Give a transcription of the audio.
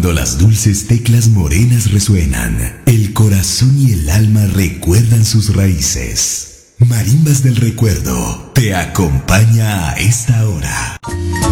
Cuando las dulces teclas morenas resuenan, el corazón y el alma recuerdan sus raíces. Marimbas del Recuerdo te acompaña a esta hora.